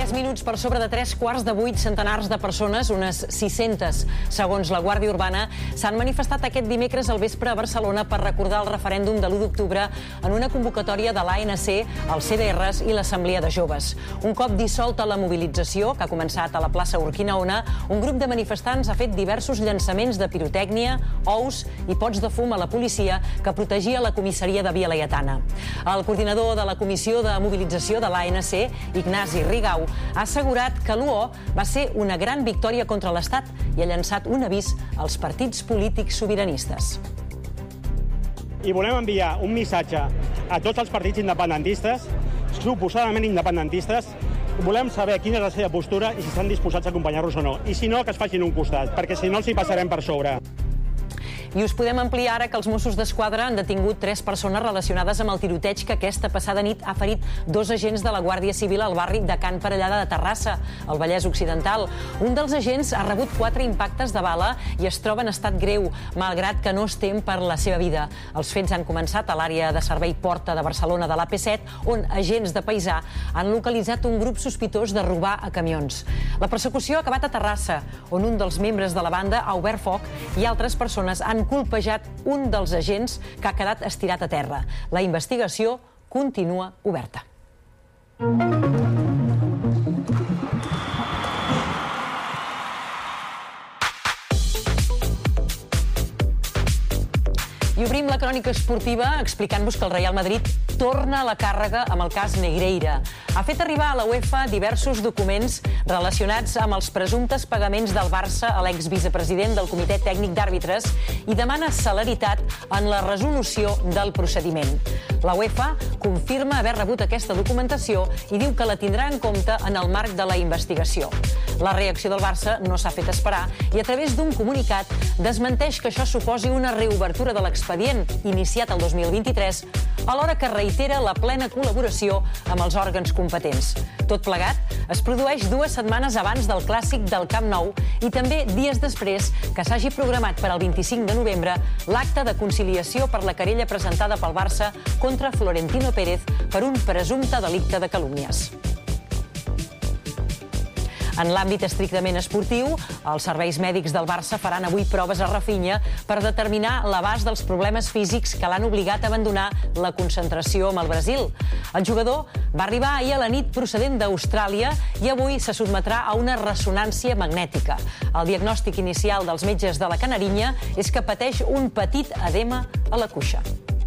3 minuts per sobre de 7:45, centenars de persones, unes 600, segons la Guàrdia Urbana, s'han manifestat aquest dimecres al vespre a Barcelona per recordar el referèndum de l'1 d'octubre en una convocatòria de l'ANC, els CDRs i l'Assemblea de Joves. Un cop dissolta la mobilització, que ha començat a la plaça Urquinaona, un grup de manifestants ha fet diversos llançaments de pirotècnia, ous i pots de fum a la policia que protegia la comissaria de Via Laietana. El coordinador de la Comissió de Mobilització de l'ANC, Ignasi Rigau, ha assegurat que l'1 va ser una gran victòria contra l'Estat i ha llançat un avís als partits polítics sobiranistes. I volem enviar un missatge a tots els partits independentistes, suposadament independentistes. Volem saber quina és la seva postura i si estan disposats a acompanyar-los o no. I si no, que es facin un costat, perquè si no els hi passarem per sobre. I us podem ampliar ara que els Mossos d'Esquadra han detingut 3 persones relacionades amb el tiroteig que aquesta passada nit ha ferit 2 agents de la Guàrdia Civil al barri de Can Parellada de Terrassa, al Vallès Occidental. Un dels agents ha rebut 4 impactes de bala i es troba en estat greu, malgrat que no es tem per la seva vida. Els fets han començat a l'àrea de servei Porta de Barcelona de l'AP7, on agents de paisà han localitzat un grup sospitós de robar a camions. La persecució ha acabat a Terrassa, on un dels membres de la banda ha obert foc i altres persones han colpejat un dels agents que ha quedat estirat a terra. La investigació continua oberta. I obrim la crònica esportiva explicant-vos que el Real Madrid torna a la càrrega amb el cas Negreira. Ha fet arribar a la UEFA diversos documents relacionats amb els presumptes pagaments del Barça a l'exvicepresident del Comitè Tècnic d'Àrbitres i demana celeritat en la resolució del procediment. La UEFA confirma haver rebut aquesta documentació i diu que la tindrà en compte en el marc de la investigació. La reacció del Barça no s'ha fet esperar i a través d'un comunicat desmenteix que això suposi una reobertura de l'expedient iniciat el 2023, alhora que reitera la plena col·laboració amb els òrgans competents. Tot plegat es produeix 2 setmanes abans del clàssic del Camp Nou i també dies després que s'hagi programat per al 25 de novembre l'acte de conciliació per la querella presentada pel Barça contra Florentino Pérez per un presumpte delicte de calúmnies. En l'àmbit estrictament esportiu, els serveis mèdics del Barça faran avui proves a Rafinha per determinar l'abast dels problemes físics que l'han obligat a abandonar la concentració amb el Brasil. El jugador va arribar ahir a la nit procedent d'Austràlia i avui se sotmetrà a una ressonància magnètica. El diagnòstic inicial dels metges de la Canarinya és que pateix un petit edema a la cuixa.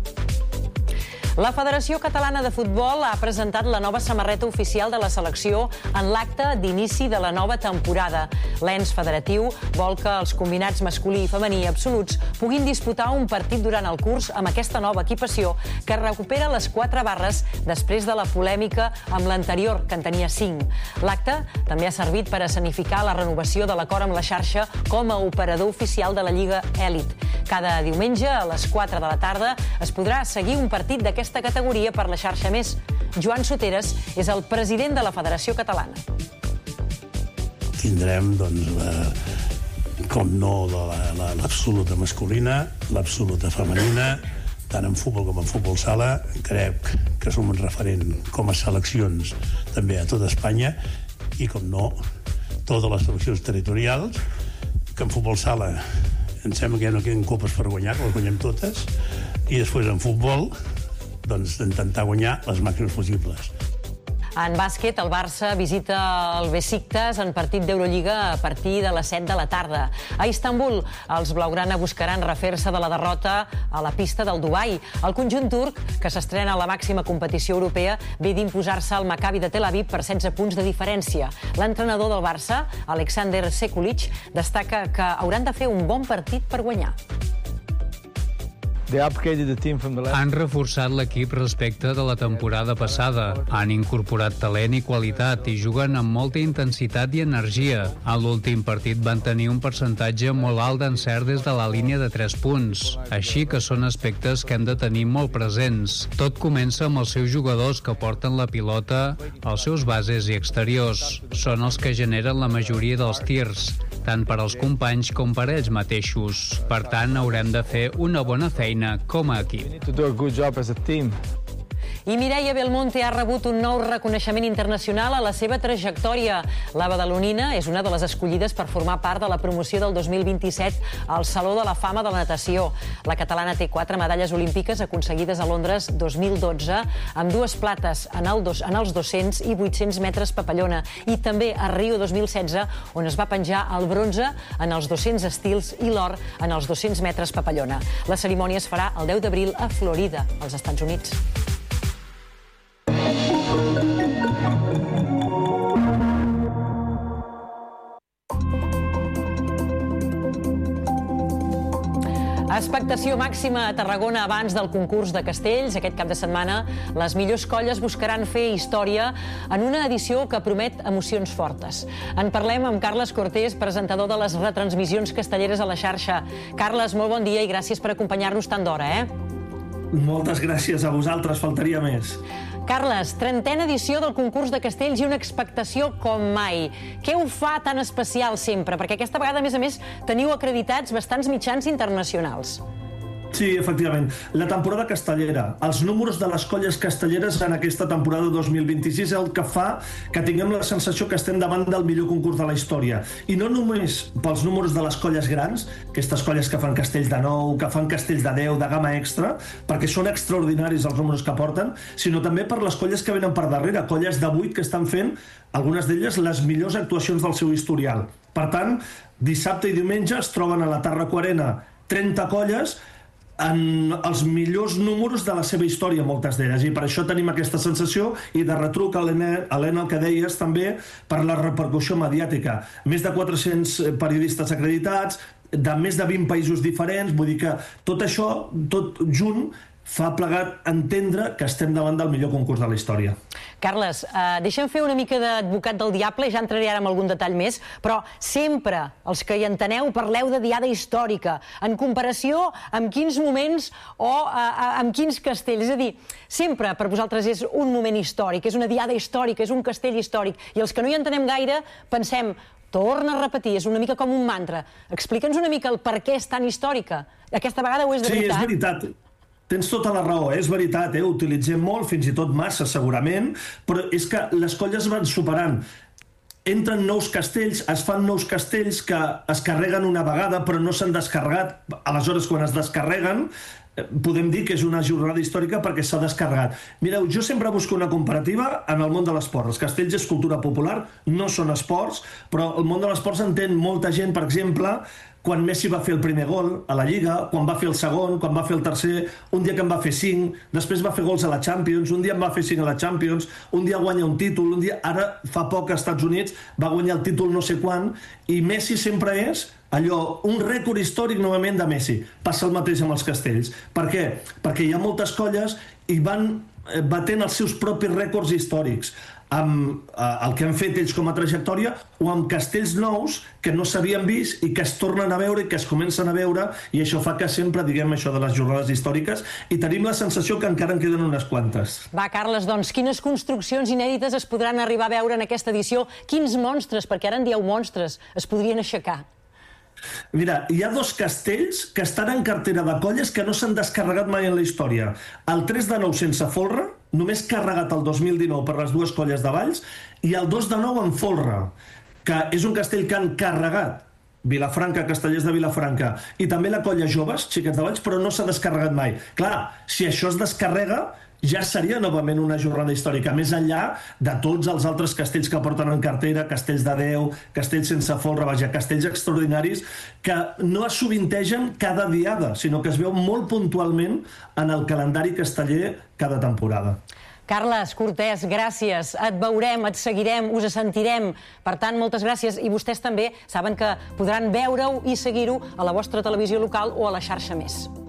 La Federació Catalana de Futbol ha presentat la nova samarreta oficial de la selecció en l'acte d'inici de la nova temporada. L'ens federatiu vol que els combinats masculí i femení absoluts puguin disputar un partit durant el curs amb aquesta nova equipació que recupera les 4 barres després de la polèmica amb l'anterior, que en tenia 5. L'acte també ha servit per escenificar la renovació de l'acord amb la xarxa com a operador oficial de la Lliga Èlit. Cada diumenge a les 4 de la tarda es podrà seguir un partit d'aquesta categoria per la xarxa Més. Joan Soteres és el president de la Federació Catalana. Tindrem, com no, l'absoluta masculina, l'absoluta femenina, tant en futbol com en futbol sala. Crec que som un referent com a seleccions també a tota Espanya i, com no, totes les seleccions territorials, que en futbol sala em sembla que ja no queden copes per guanyar, que les guanyem totes, i després en futbol d'intentar guanyar les màximes possibles. En bàsquet, el Barça visita el Besiktas en partit d'Eurolliga a partir de les 7 de la tarda. A Istanbul, els blaugrana buscaran refer-se de la derrota a la pista del Dubai. El conjunt turc, que s'estrena a la màxima competició europea, ve d'imposar-se al Maccabi de Tel Aviv per 16 punts de diferència. L'entrenador del Barça, Alexander Sekulic, destaca que hauran de fer un bon partit per guanyar. Han reforçat l'equip respecte de la temporada passada. Han incorporat talent i qualitat i juguen amb molta intensitat i energia. A l'últim partit van tenir un percentatge molt alt d'encert des de la línia de 3 punts. Així que són aspectes que hem de tenir molt presents. Tot comença amb els seus jugadors que porten la pilota, els seus bases i exteriors. Són els que generen la majoria dels tirs, tant per als companys com per ells mateixos. Per tant, haurem de fer una bona feina com a equip. I Mireia Belmonte ha rebut un nou reconeixement internacional a la seva trajectòria. La badalonina és una de les escollides per formar part de la promoció del 2027 al Saló de la Fama de la Natació. La catalana té 4 medalles olímpiques aconseguides a Londres 2012, amb 2 plates en els 200 i 800 metres papallona, i també a Rio 2016, on es va penjar el bronze en els 200 estils i l'or en els 200 metres papallona. La cerimònia es farà el 10 d'abril a Florida, als Estats Units. Expectació màxima a Tarragona abans del concurs de castells. Aquest cap de setmana les millors colles buscaran fer història en una edició que promet emocions fortes. En parlem amb Carles Cortés, presentador de les retransmissions castelleres a la xarxa. Carles, molt bon dia i gràcies per acompanyar-nos tant d'hora, Moltes gràcies a vosaltres, faltaria més. Carles, 30a edició del concurs de castells i una expectació com mai. Què ho fa tan especial sempre? Perquè aquesta vegada, a més, teniu acreditats bastants mitjans internacionals. Sí, efectivament. La temporada castellera, els números de les colles castelleres en aquesta temporada 2026 és el que fa que tinguem la sensació que estem davant del millor concurs de la història. I no només pels números de les colles grans, aquestes colles que fan castells de 9, que fan castells de 10, de gamma extra, perquè són extraordinaris els números que porten, sinó també per les colles que venen per darrere, colles de 8 que estan fent, algunes d'elles, les millors actuacions del seu historial. Per tant, dissabte i diumenge es troben a la Tàrraco Arena 30 colles en els millors números de la seva història, moltes d'elles, i per això tenim aquesta sensació, i de retruc, Helena, el que deies també, per la repercussió mediàtica. Més de 400 periodistes acreditats, de més de 20 països diferents, vull dir que tot això, tot junt, fa plegat entendre que estem davant del millor concurs de la història. Carles, deixa'm fer una mica d'advocat del diable, ja entraré ara en algun detall més, però sempre, els que hi enteneu, parleu de diada històrica, en comparació amb quins moments o amb quins castells. És a dir, sempre per vosaltres és un moment històric, és una diada històrica, és un castell històric, i els que no hi entenem gaire pensem, torna a repetir, és una mica com un mantra. Explica'ns una mica el per què és tan històrica. Aquesta vegada ho és de veritat. Sí, és veritat. Tens tota la raó, és veritat, utilitzem molt, fins i tot massa segurament, però és que les colles van superant. Entren nous castells, es fan nous castells que es carreguen una vegada però no s'han descarregat. Aleshores, quan es descarreguen, podem dir que és una jornada històrica perquè s'ha descarregat. Mireu, jo sempre busco una comparativa en el món de l'esport. Els castells és cultura popular, no són esports, però el món de l'esport s'entén molta gent, per exemple, quan Messi va fer el primer gol a la Lliga, quan va fer el segon, quan va fer el tercer, un dia que en va fer 5, després va fer gols a la Champions, un dia en va fer 5 a la Champions, un dia guanya un títol, un dia, ara fa poc als Estats Units va guanyar el títol no sé quan, i Messi sempre és allò, un rècord històric novament de Messi. Passa el mateix amb els castells. Per què? Perquè hi ha moltes colles i van batent els seus propis rècords històrics amb el que han fet ells com a trajectòria o amb castells nous que no s'havien vist i que es tornen a veure i que es comencen a veure, i això fa que sempre diguem això de les jornades històriques i tenim la sensació que encara en queden unes quantes. Va, Carles, doncs quines construccions inèdites es podran arribar a veure en aquesta edició? Quins monstres, perquè ara en dieu monstres, es podrien aixecar? Mira, hi ha 2 castells que estan en cartera de colles que no s'han descarregat mai en la història. El 3 de 9 sense folre, només carregat el 2019 per les 2 colles de Valls, i el 2 de 9 en folre, que és un castell que han carregat Vilafranca, Castellers de Vilafranca, i també la colla Joves, Xiquets de Valls, però no s'ha descarregat mai. Clar, si això es descarrega, ja seria novament una jornada històrica, més enllà de tots els altres castells que porten en cartera, castells de 10, castells sense folre, vaja, castells extraordinaris que no es sovintegen cada diada, sinó que es veu molt puntualment en el calendari casteller cada temporada. Carles Cortés, gràcies. Et veurem, et seguirem, us sentirem. Per tant, moltes gràcies. I vostès també saben que podran veure-ho i seguir-ho a la vostra televisió local o a la xarxa Més.